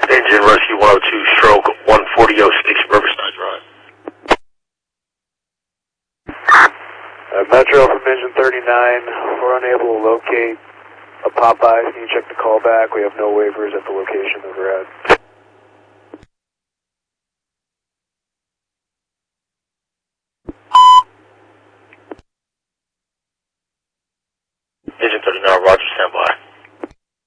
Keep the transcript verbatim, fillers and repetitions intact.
Engine Rescue one oh two, stroke one forty oh six, Riverside Drive. Uh, Metro from Engine thirty-nine, we're unable to locate a Popeyes. Can you check the callback? We have no waivers at the location that we're at. Engine thirty-nine, Roger, stand by.